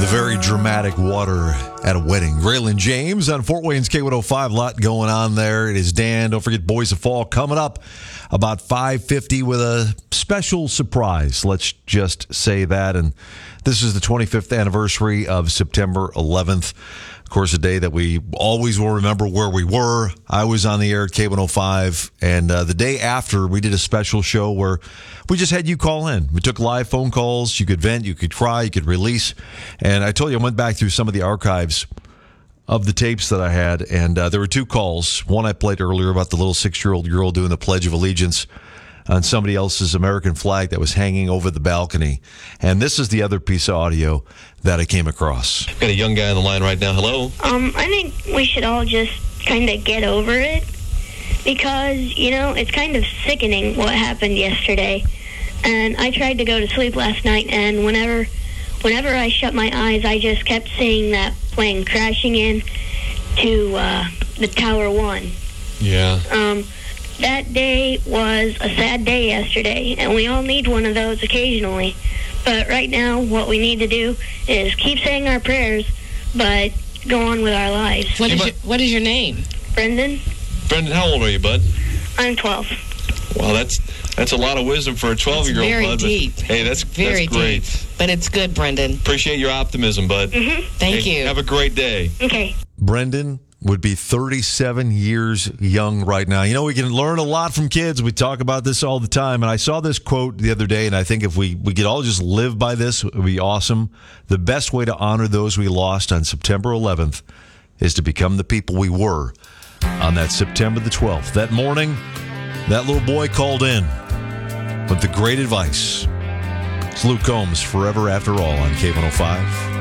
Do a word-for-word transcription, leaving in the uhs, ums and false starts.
The very dramatic water at a wedding. Raylan James on Fort Wayne's K one oh five. A lot going on there. It is Dan. Don't forget Boys of Fall coming up about five fifty with a special surprise. Let's just say that. And this is the twenty-fifth anniversary of September eleventh. Of course, a day that we always will remember where we were. I was on the air at K one oh five, and uh, the day after, we did a special show where we just had you call in. We took live phone calls. You could vent, you could cry, you could release. And I told you, I went back through some of the archives of the tapes that I had, and uh, there were two calls. One I played earlier about the little six-year-old girl doing the Pledge of Allegiance on somebody else's American flag that was hanging over the balcony. And this is the other piece of audio that I came across. Got a young guy on the line right now. Hello? Um, I think we should all just kind of get over it because, you know, it's kind of sickening what happened yesterday. And I tried to go to sleep last night, and whenever whenever I shut my eyes, I just kept seeing that plane crashing in to uh, the Tower One. Yeah. Um, that day was a sad day yesterday, and we all need one of those occasionally. But right now, what we need to do is keep saying our prayers, but go on with our lives. What Hey, is bud. your, what is your name? Brendan, Brendan, how old are you, bud? I'm twelve. Wow, that's that's a lot of wisdom for a twelve-year-old, Very bud. but- deep. Hey, that's, Very that's great. deep. But it's good, Brendan. Appreciate your optimism, bud. Mm-hmm. Thank Hey, you. Have a great day. Okay. Brendan would be thirty-seven years young right now. You know, we can learn a lot from kids. We talk about this all the time. And I saw this quote the other day, and I think if we, we could all just live by this, it would be awesome. The best way to honor those we lost on September eleventh is to become the people we were on that September the twelfth. That morning, that little boy called in with the great advice. It's Luke Combs, Forever After All on K one oh five.